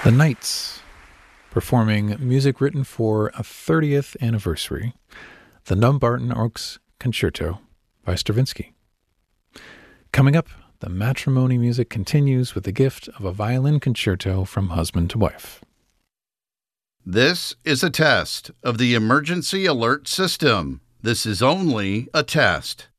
The Knights, performing music written for a 30th anniversary, the Dumbarton Oaks Concerto by Stravinsky. Coming up, the matrimony music continues with the gift of a violin concerto from husband to wife. This is a test of the emergency alert system. This is only a test.